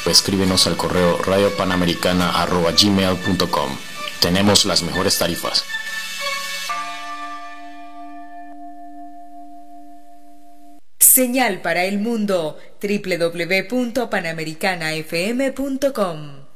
o escríbenos al correo radiopanamericana@gmail.com. Tenemos las mejores tarifas. Señal para el mundo, www.panamericanafm.com.